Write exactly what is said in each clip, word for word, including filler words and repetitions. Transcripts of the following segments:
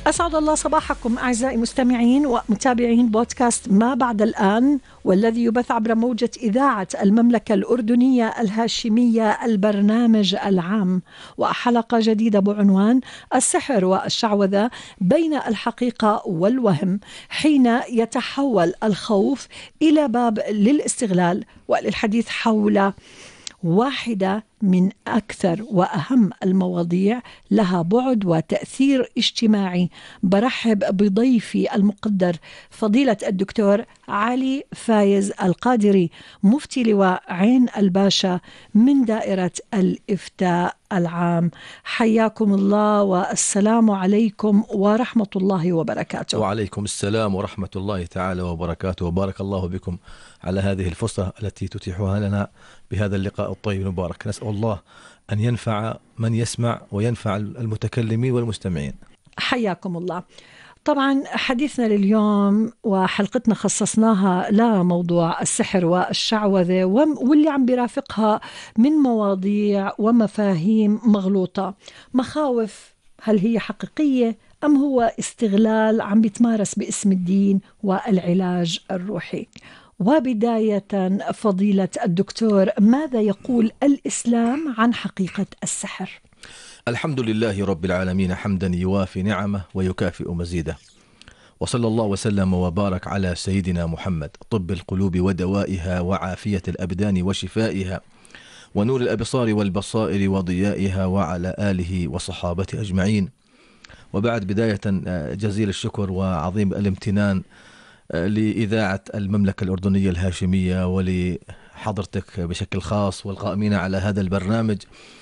أسعد الله صباحكم أعزائي مستمعين ومتابعين بودكاست ما بعد الآن، والذي يبث عبر موجة إذاعة المملكة الأردنية الهاشمية، البرنامج العام، وحلقة جديدة بعنوان السحر والشعوذة بين الحقيقة والوهم، حين يتحول الخوف إلى باب للاستغلال. وللحديث حول واحدة من أكثر وأهم المواضيع لها بعد وتأثير اجتماعي، برحب بضيفي المقدر فضيلة الدكتور علي فايز القادري، مفتي لواء عين الباشا من دائرة الإفتاء العام. حياكم الله والسلام عليكم ورحمة الله وبركاته. وعليكم السلام ورحمة الله تعالى وبركاته، وبارك الله بكم على هذه الفرصة التي تتيحها لنا بهذا اللقاء الطيب المبارك. نسأل الله أن ينفع من يسمع وينفع المتكلمين والمستمعين. حياكم الله. طبعا حديثنا لليوم وحلقتنا خصصناها لموضوع السحر والشعوذة واللي عم بيرافقها من مواضيع ومفاهيم مغلوطة، مخاوف هل هي حقيقية أم هو استغلال عم بيتمارس باسم الدين والعلاج الروحي. وبداية فضيلة الدكتور، ماذا يقول الإسلام عن حقيقة السحر؟ الحمد لله رب العالمين حمدا يوافي نعمه ويكافئ مزيده، وصلى الله وسلم وبارك على سيدنا محمد، طب القلوب ودوائها وعافية الأبدان وشفائها ونور الأبصار والبصائر وضيائها، وعلى آله وصحابته أجمعين. وبعد، بداية جزيل الشكر وعظيم الامتنان لإذاعة المملكة الأردنية الهاشمية ولحضرتك بشكل خاص والقائمين على هذا البرنامج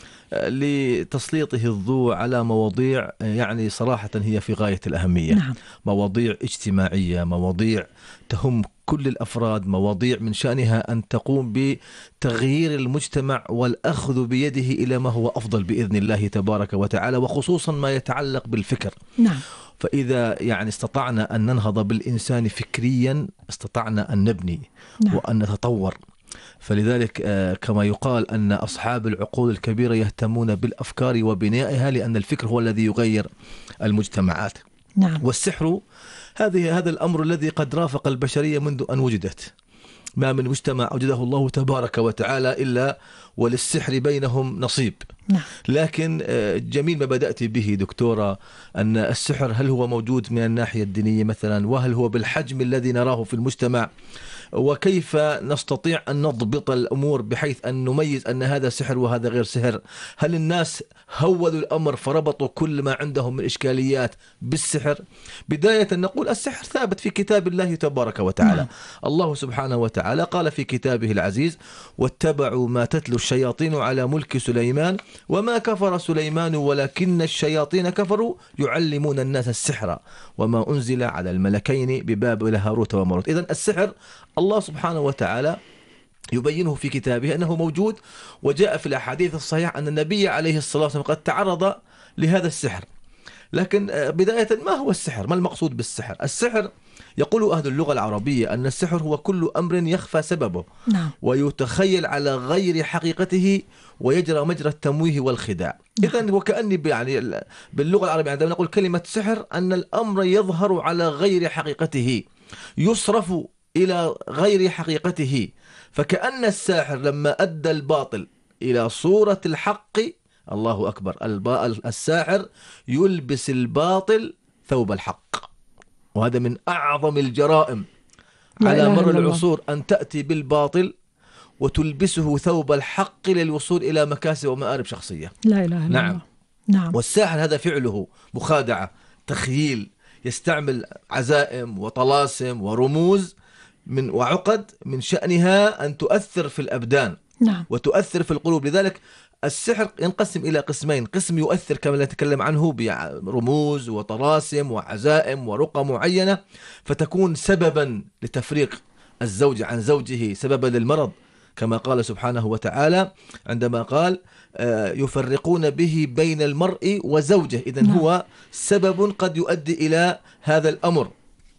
لتسليطه الضوء على مواضيع يعني صراحة هي في غاية الأهمية. نعم. مواضيع اجتماعية، مواضيع تهم كل الأفراد، مواضيع من شأنها أن تقوم بتغيير المجتمع والأخذ بيده إلى ما هو أفضل بإذن الله تبارك وتعالى، وخصوصا ما يتعلق بالفكر. نعم. فإذا يعني استطعنا أن ننهض بالإنسان فكريا استطعنا أن نبني. نعم. وأن نتطور. فلذلك كما يقال أن أصحاب العقول الكبيرة يهتمون بالأفكار وبنائها، لأن الفكر هو الذي يغير المجتمعات. نعم. والسحر هذه هذا الأمر الذي قد رافق البشرية منذ أن وجدت. ما من مجتمع وجده الله تبارك وتعالى إلا وللسحر بينهم نصيب. نعم. لكن جميل ما بدأت به دكتورة، أن السحر هل هو موجود من الناحية الدينية مثلا، وهل هو بالحجم الذي نراه في المجتمع، وكيف نستطيع أن نضبط الأمور بحيث أن نميز أن هذا سحر وهذا غير سحر. هل الناس هولوا الأمر فربطوا كل ما عندهم من إشكاليات بالسحر؟ بداية نقول السحر ثابت في كتاب الله تبارك وتعالى. نعم. الله سبحانه وتعالى قال في كتابه العزيز: واتبعوا ما تتلو الشياطين على ملك سليمان وما كفر سليمان ولكن الشياطين كفروا يعلمون الناس السحر وما أنزل على الملكين ببابل هاروت وماروت. إذن السحر الله سبحانه وتعالى يبينه في كتابه أنه موجود، وجاء في الأحاديث الصحيحة أن النبي عليه الصلاة والسلام قد تعرض لهذا السحر. لكن بداية، ما هو السحر؟ ما المقصود بالسحر؟ السحر يقول أهل اللغة العربية أن السحر هو كل أمر يخفى سببه. نعم. ويتخيل على غير حقيقته ويجرى مجرى التمويه والخداع. نعم. إذن وكأني يعني باللغة العربية عندما نقول كلمة سحر أن الأمر يظهر على غير حقيقته، يصرف إلى غير حقيقته. فكأن الساحر لما أدى الباطل إلى صورة الحق، الله أكبر، الساحر يلبس الباطل ثوب الحق. وهذا من أعظم الجرائم على مر العصور، أن تأتي بالباطل وتلبسه ثوب الحق للوصول إلى مكاسب ومآرب شخصية. لا إله إلا نعم. الله. نعم. والساحر هذا فعله مخادعة، تخييل، يستعمل عزائم وطلاسم ورموز من وعقد من شأنها أن تؤثر في الأبدان. نعم. وتؤثر في القلوب. لذلك السحر ينقسم إلى قسمين: قسم يؤثر كما نتكلم عنه برموز وطلاسم وعزائم ورقى معينة، فتكون سببا لتفريق الزوج عن زوجه، سببا للمرض، كما قال سبحانه وتعالى عندما قال يفرقون به بين المرء وزوجه. إذن نعم. هو سبب قد يؤدي إلى هذا الأمر.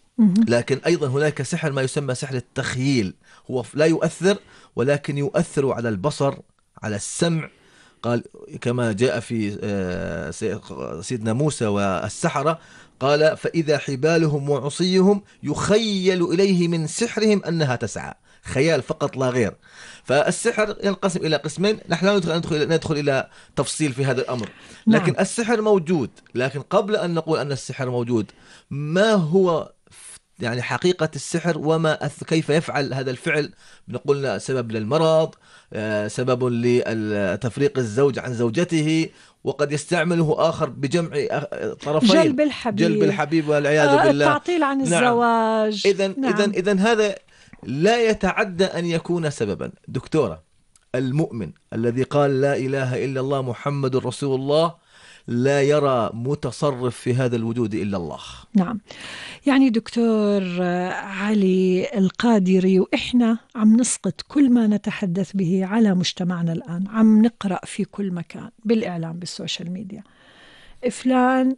لكن أيضا هناك سحر ما يسمى سحر التخييل، هو لا يؤثر ولكن يؤثر على البصر، على السمع، قال كما جاء في سيدنا موسى والسحرة، قال فإذا حبالهم وعصيهم يخيل إليه من سحرهم أنها تسعى، خيال فقط لا غير. فالسحر ينقسم إلى قسمين، نحن لا ندخل, ندخل إلى تفصيل في هذا الأمر، لكن نعم. السحر موجود، لكن قبل أن نقول أن السحر موجود، ما هو يعني حقيقة السحر وما كيف يفعل هذا الفعل؟ نقولنا سبب للمرض، سبب لتفريق الزوج عن زوجته، وقد يستعمله آخر بجمع طرفين، جلب الحبيب, جلب الحبيب والعياذ بالله، التعطيل عن الزواج. نعم. إذن, نعم. إذن, إذن هذا لا يتعدى أن يكون سببا. دكتورة، المؤمن الذي قال لا إله إلا الله محمد رسول الله لا يرى متصرف في هذا الوجود إلا الله. نعم. يعني دكتور علي القادري، وإحنا عم نسقط كل ما نتحدث به على مجتمعنا الآن، عم نقرأ في كل مكان بالإعلام بالسوشيال ميديا، فلان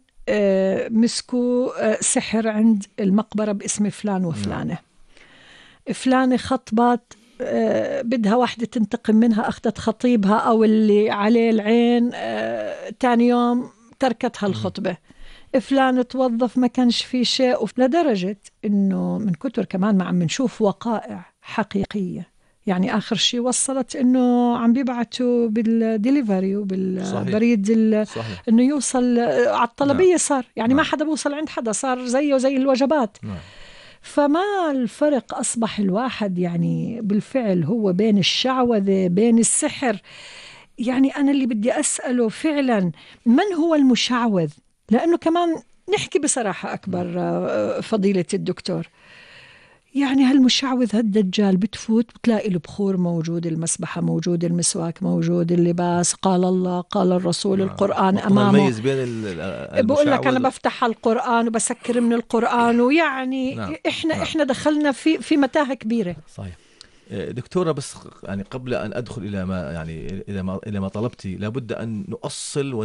مسكوا سحر عند المقبرة باسم فلان وفلانة، فلانة خطبت بدها واحدة تنتقم منها، أخذت خطيبها أو اللي عليه العين، تاني يوم تركتها الخطبة، فلان توظف ما كانش في شيء، لدرجة إنه من كتر كمان ما عم نشوف وقائع حقيقية. يعني آخر شيء وصلت إنه عم بيبعتوا بالديليفري وبالبريد إنه يوصل على الطلبية، صار يعني ما حدا بوصل عند حدا، صار زيه زي الوجبات. فما الفرق أصبح الواحد يعني بالفعل هو بين الشعوذة بين السحر؟ يعني أنا اللي بدي أسأله فعلا من هو المشعوذ؟ لأنه كمان نحكي بصراحة أكبر فضيلة الدكتور، يعني هالمشعوذ هالدجال بتفوت بتلاقي البخور موجود، المسبحة موجود، المسواك موجود، اللباس قال الله قال الرسول، القرآن أمامه، بقول لك أنا بفتح القرآن وبسكر من القرآن، ويعني نعم. إحنا نعم. إحنا دخلنا في في متاهة كبيرة. صحيح. دكتورة، بس يعني قبل أن أدخل إلى ما يعني إلى ما إلى ما طلبتي، لابد أن نؤصل